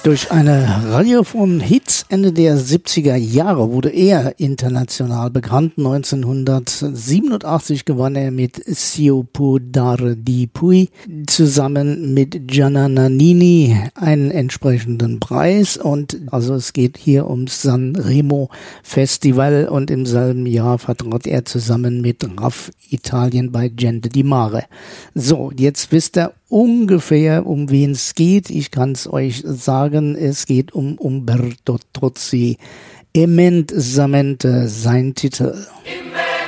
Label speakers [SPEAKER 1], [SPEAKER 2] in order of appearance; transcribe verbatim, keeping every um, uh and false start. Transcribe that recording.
[SPEAKER 1] Durch eine Reihe von Hits Ende der siebziger Jahre wurde er international bekannt. neunzehnhundertsiebenundachtzig gewann er mit Sio Può Dare Di Più zusammen mit Gianna Nannini einen entsprechenden Preis. Und also es geht hier ums Sanremo Festival, und im selben Jahr vertrat er zusammen mit Raff Italien bei Gente di Mare. So, jetzt wisst ihr ungefähr, um wen es geht. Ich kann es euch sagen, es geht um Umberto Tozzi. Immensamente, sein Titel. Immensamente.